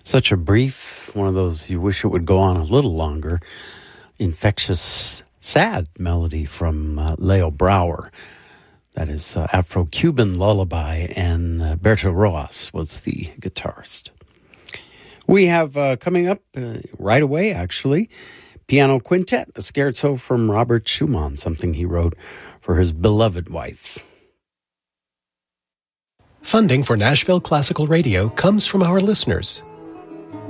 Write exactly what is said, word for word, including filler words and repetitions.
Such a brief, one of those you wish it would go on a little longer, infectious, sad melody from uh, Leo Brouwer. That is uh, Afro-Cuban lullaby, and uh, Berto Rojas was the guitarist. We have uh, coming up uh, right away, actually, piano quintet, a scherzo from Robert Schumann, something he wrote for his beloved wife. Funding for Nashville Classical Radio comes from our listeners,